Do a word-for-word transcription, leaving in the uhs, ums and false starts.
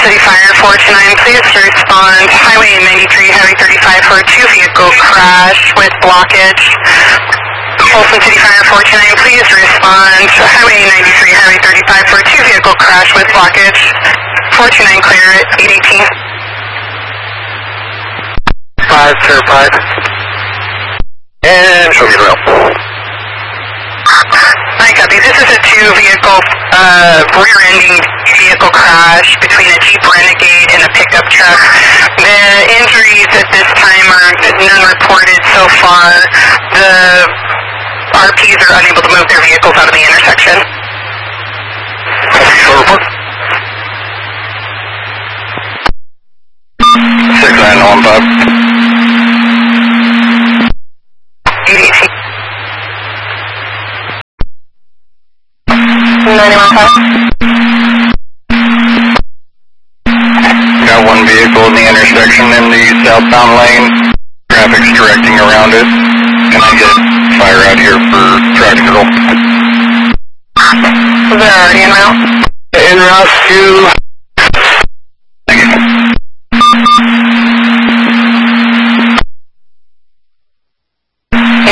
City Fire four two nine, please respond. Highway ninety-three, Highway thirty-five for a two-vehicle crash with blockage. Folsom City Fire four two nine, please respond. Highway ninety-three, Highway thirty-five for a two-vehicle crash with blockage. four two nine clear at eight eighteen. five, certified. And show me the rail. I copy. This is a two-vehicle, uh, rear-ending vehicle crash between a Jeep Renegade and a pickup truck. The injuries at this time are none reported so far. The R Ps are unable to move their vehicles out of the intersection. Show report. six nine one five. eight eighteen. nine one five. Got one vehicle in the intersection in the southbound lane. Traffic's directing around it. Can I get fire out here for traffic control? They're already en route. En route to